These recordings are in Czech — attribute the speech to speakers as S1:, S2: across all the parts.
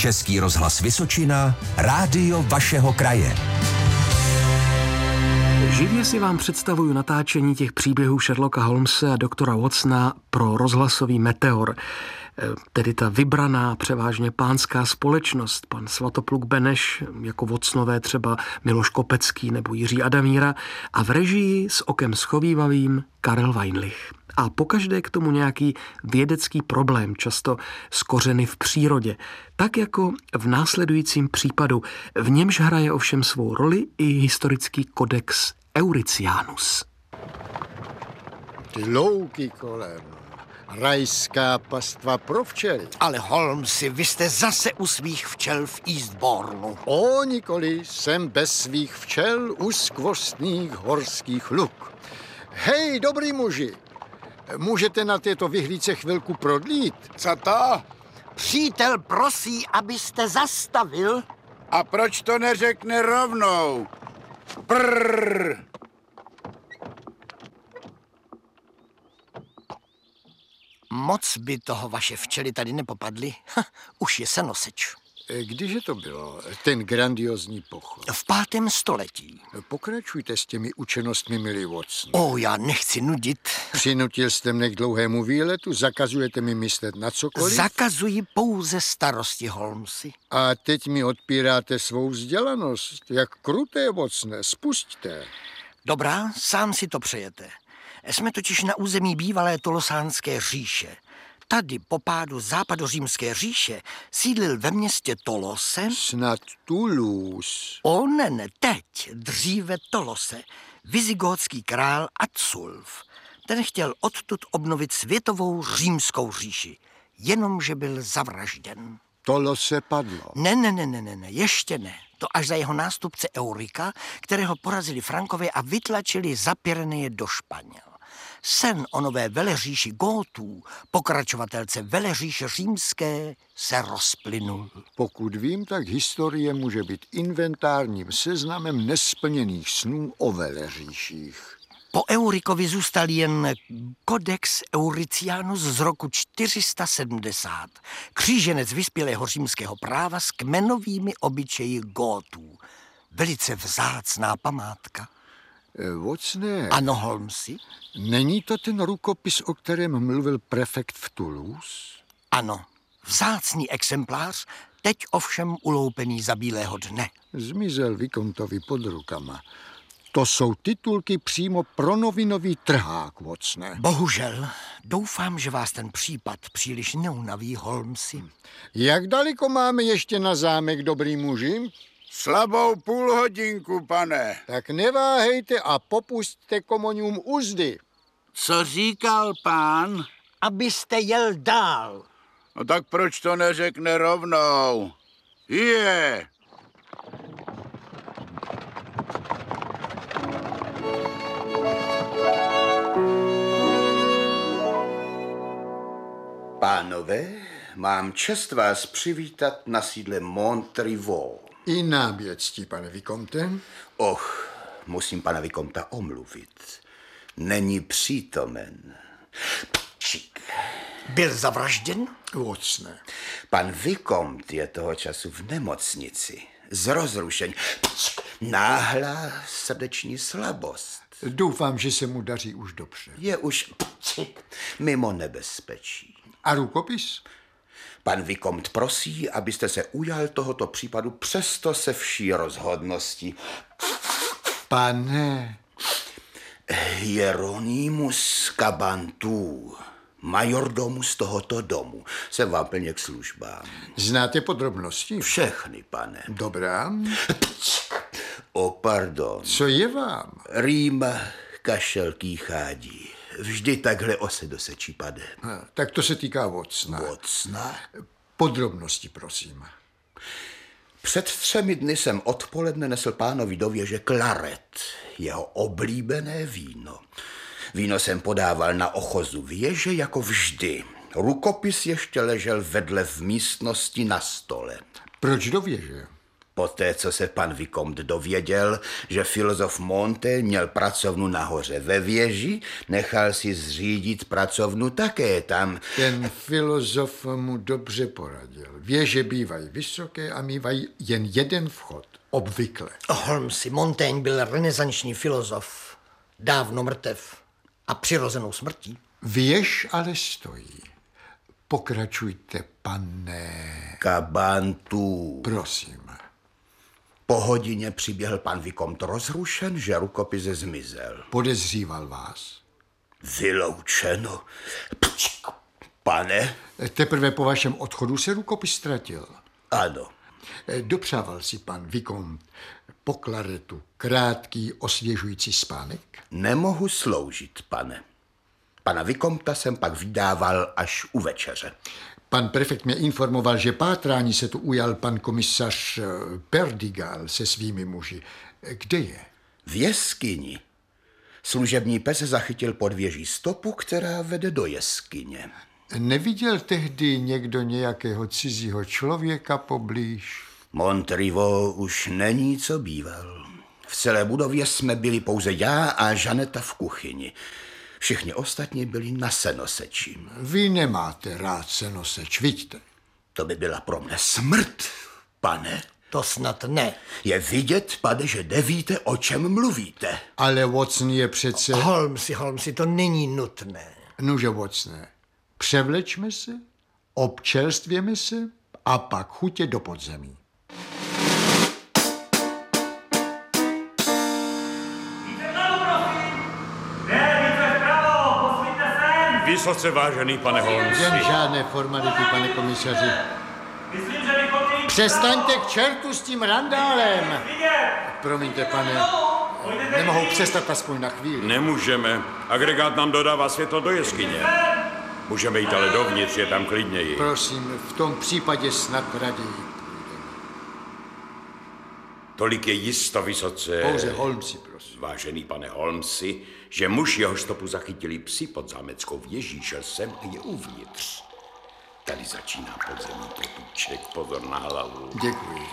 S1: Český rozhlas Vysočina, rádio vašeho kraje.
S2: Živě si vám představuju natáčení těch příběhů Sherlocka Holmese a doktora Watsona pro rozhlasový Meteor. Tedy ta vybraná, převážně pánská společnost, pan Svatopluk Beneš, jako Watsonové třeba Miloš Kopecký nebo Jiří Adamíra a v režii s okem schovívavým Karel Weinlich. A pokaždé k tomu nějaký vědecký problém, často z kořeny v přírodě. Tak jako v následujícím případu, v němž hraje ovšem svou roli i historický kodex Euricianus.
S3: Ty louky kolem. Rajská pastva pro včely.
S4: Ale Holmesi, vy jste zase u svých včel v Eastbournu.
S3: O, nikoli, jsem bez svých včel u skvostných horských luk. Hej, dobrý muži, můžete na této vyhlídce chvilku prodlít?
S5: Co to?
S4: Přítel prosí, abyste zastavil.
S5: A proč to neřekne rovnou? Prrr.
S4: Moc by toho vaše včely tady nepopadly. Už je senoseč.
S3: Kdyže to bylo, ten grandiozní pochod?
S4: V 5. století.
S3: Pokračujte s těmi učenostmi, milý Watson.
S4: Já nechci nudit.
S3: Přinutil jste mne k dlouhému výletu, zakazujete mi myslet na cokoliv?
S4: Zakazuji pouze starosti, Holmesi.
S3: A teď mi odpíráte svou vzdělanost. Jak kruté, Watsone, spusťte.
S4: Dobrá, sám si to přejete. Jsme totiž na území bývalé Tolosánské říše. Tady po pádu západořímské říše sídlil ve městě Tolose...
S3: Snad Toulouse.
S4: Ne, teď, dříve Tolose, vizigótský král Atsulf. Ten chtěl odtud obnovit světovou římskou říši, jenomže byl zavražděn.
S3: Tolose padlo.
S4: Ne, ještě ne. To až za jeho nástupce Eurika, kterého porazili Frankové a vytlačili za Pyreneje do Španěl. Sen o nové veleříši Gótů, pokračovatelce veleříše římské, se rozplynul.
S3: Pokud vím, tak historie může být inventárním seznamem nesplněných snů o veleříších.
S4: Po Eurikovi zůstal jen Codex Euricianus z roku 470, kříženec vyspělého římského práva s kmenovými obyčeji Gótů. Velice vzácná památka.
S3: Watsone.
S4: Ano, Holmesi?
S3: Není to ten rukopis, o kterém mluvil prefekt v Toulouse?
S4: Ano, vzácný exemplář, teď ovšem uloupený za bílého dne.
S3: Zmizel Vikontovi pod rukama. To jsou titulky přímo pro novinový trhák, Watsone.
S4: Bohužel, doufám, že vás ten případ příliš neunaví, Holmesi.
S3: Jak daleko máme ještě na zámek, dobrý muži?
S5: Slabou půlhodinku, pane.
S3: Tak neváhejte a popusťte komoňům uzdy.
S5: Co říkal pán?
S4: Abyste jel dál.
S5: No tak proč to neřekne rovnou? Je. Pánové, mám čest vás přivítat na sídle Montrevaux.
S3: I nám je ctí, pane Vikomte.
S5: Musím pana Vikomta omluvit. Není přítomen. Čik.
S4: Byl zavražděn?
S3: Watsone.
S5: Pan Vikomte je toho času v nemocnici. Z rozrušení. Náhlá srdeční slabost.
S3: Doufám, že se mu daří už dobře.
S5: Je už mimo nebezpečí.
S3: A rukopis?
S5: Pan Vikomte prosí, abyste se ujal tohoto případu přesto se vší rozhodností.
S3: Pane.
S5: Hieronymus Cabantu, majordomus tohoto domu. Jsem vám plně k službám.
S3: Znáte podrobnosti?
S5: Všechny, pane.
S3: Dobrá.
S5: Pardon.
S3: Co je vám?
S5: Rýma, kašel, kýchádí. Vždy takhle ose do sečí pade.
S3: Tak to se týká Watsona.
S5: Watsona?
S3: Podrobnosti, prosím.
S5: Před 3 dny jsem odpoledne nesl pánovi do věže klaret, jeho oblíbené víno. Víno jsem podával na ochozu věže jako vždy. Rukopis ještě ležel vedle v místnosti na stole.
S3: Proč do věže?
S5: Poté, co se pan Vicomte dověděl, že filozof Montaigne měl pracovnu nahoře ve věži, nechal si zřídit pracovnu také tam.
S3: Ten filozof mu dobře poradil. Věže bývají vysoké a mývají jen jeden vchod. Obvykle.
S4: Holmesi, Montaigne byl renesanční filozof, dávno mrtev a přirozenou smrtí.
S3: Věž ale stojí. Pokračujte, pane.
S5: Kabantu.
S3: Prosím.
S5: Po hodině přiběhl pan Vicomte rozrušen, že rukopis zmizel.
S3: Podezříval vás.
S5: Vyloučeno. Pane?
S3: Teprve po vašem odchodu se rukopis ztratil.
S5: Ano.
S3: Dopřával si pan Vicomte po klaretu krátký osvěžující spánek?
S5: Nemohu sloužit, pane. Pana Vicomta jsem pak vydával až u večeře.
S3: Pan prefekt mě informoval, že pátrání se tu ujal pan komisař Perdigal se svými muži. Kde je?
S5: V jeskyni. Služební pes zachytil pod věží stopu, která vede do jeskyně.
S3: Neviděl tehdy někdo nějakého cizího člověka poblíž?
S5: Montriveau už není, co býval. V celé budově jsme byli pouze já a Žaneta v kuchyni. Všichni ostatní byli na senoseči.
S3: Vy nemáte rád senoseč, vidíte?
S5: To by byla pro mne smrt, pane.
S4: To snad ne.
S5: Je vidět, pane, že nevíte, o čem mluvíte.
S3: Ale Watson je přece...
S4: Holmesi, to není nutné.
S3: Nuže, Watsone, převlečme se, občerstvěme se a pak chutě do podzemí.
S6: Vysoce vážený pane Holmesi.
S3: Jen žádné formality, pane komisaři. Přestaňte k čertu s tím randálem. Promiňte, pane, nemohou přestat aspoň na chvíli.
S6: Nemůžeme. Agregát nám dodává světlo do jeskyně. Můžeme jít ale dovnitř, je tam klidněji.
S3: Prosím, v tom případě snad raději.
S6: Tolik je jisto, vysoce...
S3: Pouze Holmesi, prosím.
S6: Vážený pane Holmesi, že muž, jeho stopu zachytili psi pod zámeckou věží, šel sem a je uvnitř. Tady začíná podzemní potůček, pozor na hlavu.
S3: Děkuji.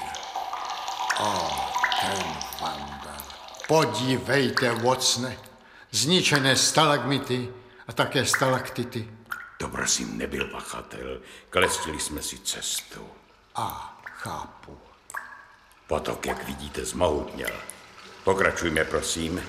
S3: Ten vandal. Podívejte, Watsone. Zničené stalagmity a také stalaktity.
S6: To prosím nebyl pachatel. Klestili jsme si cestu.
S3: Chápu.
S6: Potok, jak vidíte, zmohutněl. Pokračujme, prosím.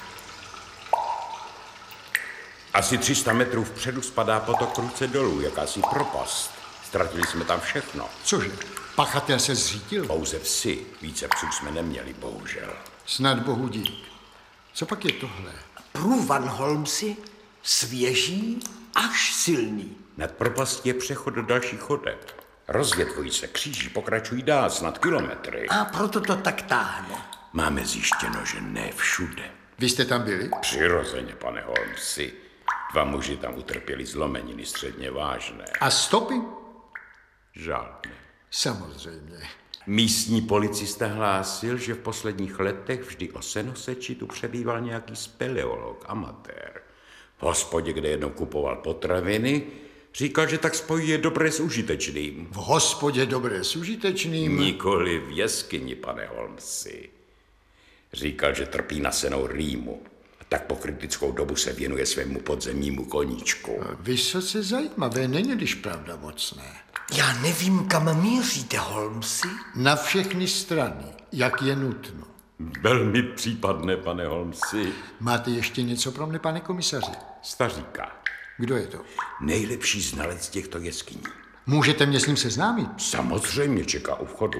S6: Asi 300 metrů vpředu spadá potok prudce dolů, jakási propast. Ztratili jsme tam všechno.
S3: Cože, pachatel se zřítil?
S6: Pouze psy. Více psů jsme neměli, bohužel.
S3: Snad bohu dík. Co pak je tohle?
S4: Průvan, Holmesi, svěží až silný.
S6: Nad propastí je přechod do dalších chodeb. Rozvětvují se, kříží, pokračují dál, snad kilometry.
S4: A proto to tak táhne.
S6: Máme zjištěno, že ne všude.
S3: Vy jste tam byli?
S6: Přirozeně, pane Holmesi. 2 muži tam utrpěli zlomeniny středně vážné.
S3: A stopy?
S6: Žádné.
S3: Samozřejmě.
S6: Místní policista hlásil, že v posledních letech vždy o senoseči tu přebýval nějaký speleolog, amatér. V hospodě, kde jednou kupoval potraviny, říkal, že tak spojí je dobré s užitečným.
S3: V hospodě dobré s užitečným?
S6: Nikoli v jeskyni, pane Holmesi. Říkal, že trpí na senou rýmu. A tak po kritickou dobu se věnuje svému podzemnímu koníčku.
S3: Vysoce zajímavé, není-liž pravda, Watsone.
S4: Já nevím, kam míříte, Holmesi.
S3: Na všechny strany, jak je nutno.
S6: Velmi případné, pane Holmesi.
S3: Máte ještě něco pro mne, pane komisaři?
S6: Staříka.
S3: Kdo je to?
S6: Nejlepší znalec těchto jeskyní.
S3: Můžete mě s ním seznámit?
S6: Samozřejmě čeká u vchodu.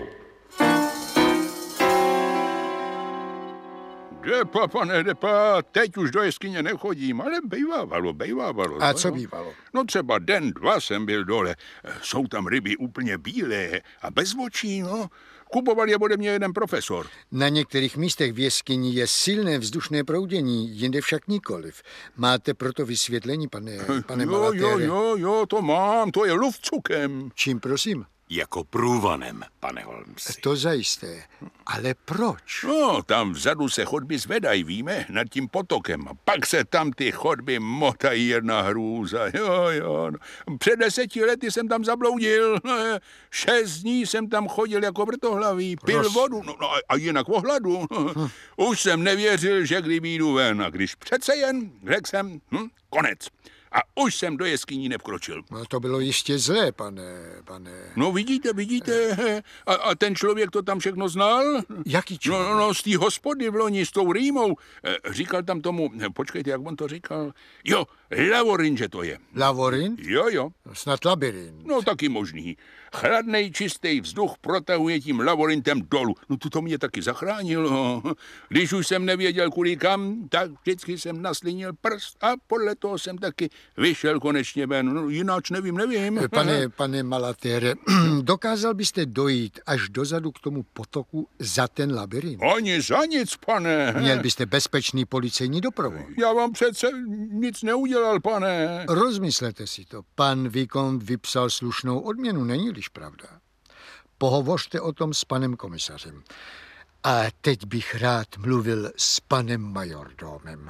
S7: Depa, pane, depa, teď už do jeskyně nechodím, ale bejvávalo.
S3: A co bývalo?
S7: No třeba den, 2 jsem byl dole. Jsou tam ryby úplně bílé a bez očí, no. Kupoval je ode mě jeden profesor.
S3: Na některých místech v jeskyni je silné vzdušné proudění, jinde však nikoliv. Máte proto vysvětlení, pane Malatere?
S7: Jo, to mám, to je lufcukem.
S3: Čím prosím?
S6: Jako průvonem, pane Holmesi.
S3: To zajisté. Ale proč?
S7: No, tam vzadu se chodby zvedají, víme, nad tím potokem. A pak se tam ty chodby motají, jedna hrůza. Jo. No. Před 10 lety jsem tam zabloudil. 6 dní jsem tam chodil jako vrtohlavý, pil vodu, no, a jinak o hladu. Už jsem nevěřil, že kdy vyjdu ven. A když přece jen, řekl jsem, konec. A už jsem do jeskyní nevkročil.
S3: No, to bylo jistě zlé, pane...
S7: No vidíte. A ten člověk to tam všechno znal?
S3: Jaký člověk?
S7: No, z té hospody v loni s tou rýmou. Říkal tam tomu, počkejte, jak on to říkal? Jo, Lavorin, že to je.
S3: Lavorin?
S7: Jo.
S3: Snad labirint.
S7: No taky možný. Chladnej, čistý vzduch protahuje tím lavorintem dolů. No to mě taky zachránilo. Když už jsem nevěděl kudy kam, tak vždycky jsem naslinil prst a podle toho jsem taky vyšel konečně ven. No, jináč nevím.
S3: Pane Malatere, dokázal byste dojít až dozadu k tomu potoku za ten labirint?
S7: Ani za nic, pane.
S3: Měl byste bezpečný policejní doprovod.
S7: Já vám přece nic neudělal, pane.
S3: Rozmyslete si to. Pan Vicomte vypsal slušnou odměnu, není-liž pravda? Pohovořte o tom s panem komisařem. A teď bych rád mluvil s panem majordomem.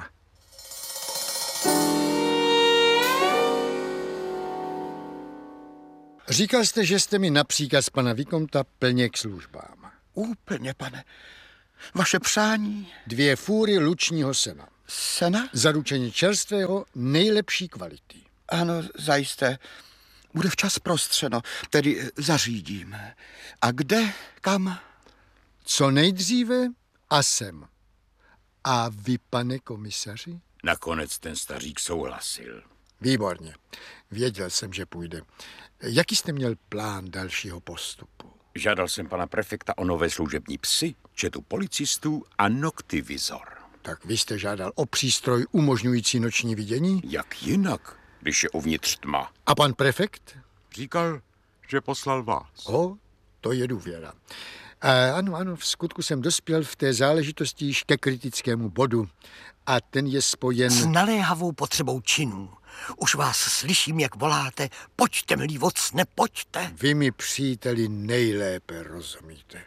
S3: Říkal jste, že jste mi na příkaz pana Vicomta plně k službám.
S5: Úplně, pane. Vaše přání?
S3: 2 fůry lučního sena.
S5: Sena?
S3: Zaručeně čerstvého, nejlepší kvality.
S5: Ano, zajisté. Bude včas prostřeno, tedy zařídím. A kde, kam?
S3: Co nejdříve a sem. A vy, pane komisaři?
S6: Nakonec ten stařík souhlasil.
S3: Výborně. Věděl jsem, že půjde. Jaký jste měl plán dalšího postupu?
S6: Žádal jsem pana prefekta o nové služební psy, četu policistů a noktivizor.
S3: Tak vy jste žádal o přístroj umožňující noční vidění?
S6: Jak jinak, když je uvnitř tma?
S3: A pan prefekt?
S6: Říkal, že poslal vás.
S3: To je důvěra. Ano, v skutku jsem dospěl v té záležitosti již ke kritickému bodu. A ten je spojen...
S4: s naléhavou potřebou činů. Už vás slyším, jak voláte, pojďte, milý Watson, pojďte.
S3: Vy mi, příteli, nejlépe rozumíte.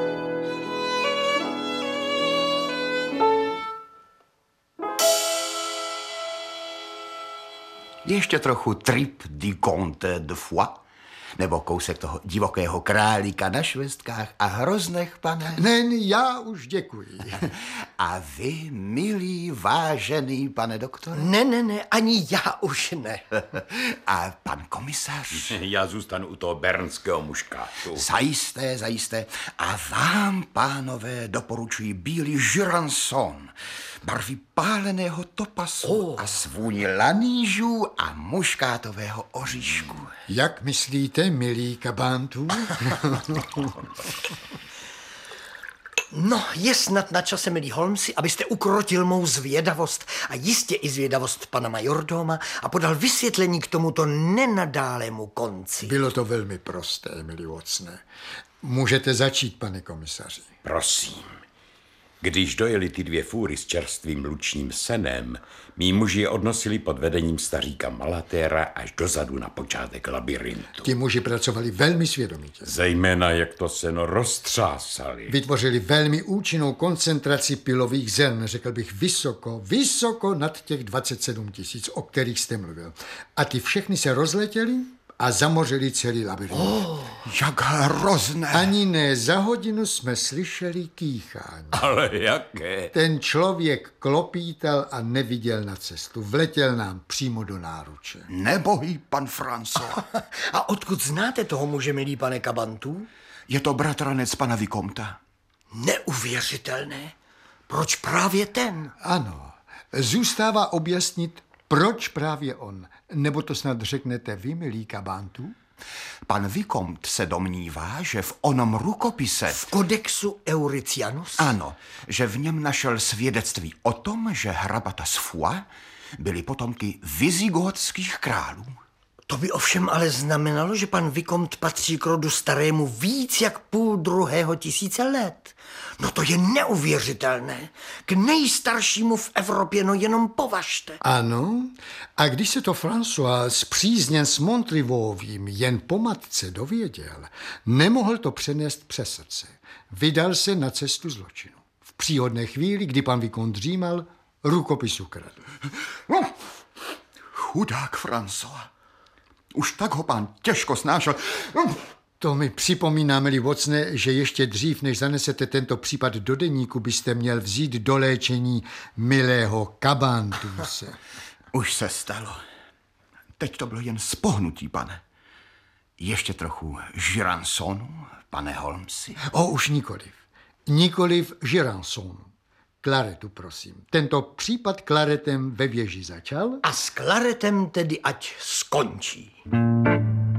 S5: Ještě trochu trip du comte de Foix, nebo kousek toho divokého králíka na švestkách a hroznech, pane?
S3: Ne, já už děkuji.
S5: A vy, milý, vážený pane doktore?
S4: Ne, ani já už ne.
S5: A pan komisař?
S6: Já zůstanu u toho bernského muškátu.
S5: Zajisté. A vám, pánové, doporučuji bílý Jurançon, barvy páleného topasu a svůni lanížů a muškátového oříšku.
S3: Jak myslíte, milý kabántů?
S4: No, je snad na čase, milý Holmesi, abyste ukrotil mou zvědavost a jistě i zvědavost pana majordoma a podal vysvětlení k tomuto nenadálému konci.
S3: Bylo to velmi prosté, milý Watsone. Můžete začít, pane komisaři.
S6: Prosím. Když dojeli ty 2 fůry s čerstvým lučním senem, mí muži je odnosili pod vedením staříka Malatera až dozadu na počátek labirintu.
S3: Ti muži pracovali velmi svědomitě.
S6: Zejména jak to seno roztřásali.
S3: Vytvořili velmi účinnou koncentraci pilových zrn, řekl bych vysoko nad těch 27 000, o kterých jste mluvil. A ty všechny se rozletěly a zamořili celý labirint.
S5: Jak hrozné.
S3: Ani ne, za hodinu jsme slyšeli kýchání.
S6: Ale jaké?
S3: Ten člověk klopítal a neviděl na cestu. Vletěl nám přímo do náruče.
S5: Nebohý pan François.
S4: A odkud znáte toho muže, milý pane Kabantu?
S5: Je to bratranec pana Vicomta.
S4: Neuvěřitelné. Proč právě ten?
S3: Ano, zůstává objasnit, proč právě on. Nebo to snad řeknete vy, milý Kabantu?
S5: Pan Vicomte se domnívá, že v onom rukopise...
S4: V kodexu Euricianus?
S5: Ano, že v něm našel svědectví o tom, že hrabata z Foix byli potomky vizigótských králů.
S4: To by ovšem ale znamenalo, že pan Vikont patří k rodu starému víc jak 2,5 tisíce let. No to je neuvěřitelné. K nejstaršímu v Evropě, no jenom považte.
S3: Ano, a když se to François spřízněn s Montrivovým jen po matce dověděl, nemohl to přenést přes srdce. Vydal se na cestu zločinu. V příhodné chvíli, kdy pan Vikont dřímal, rukopis ukradl.
S8: Chudák François. Už tak ho pán těžko snášel.
S3: To mi připomíná, milý Watsone, že ještě dřív, než zanesete tento případ do deníku, byste měl vzít do léčení milého Kabantuse.
S8: Už se stalo. Teď to bylo jen spohnutí, pane. Ještě trochu žiransonu, pane Holmesi.
S3: Už nikoliv. Nikoliv žiransonu. Klaretu, prosím. Tento případ klaretem ve věži začal.
S4: A s klaretem tedy ať skončí.